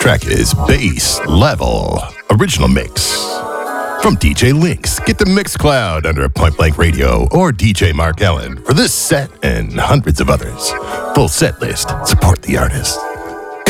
Track is Bass Level, original mix. From DJ Lynx, get the Mixcloud under Point Blank Radio or DJ Mark Allen for this set and hundreds of others. Full set list, support the artist.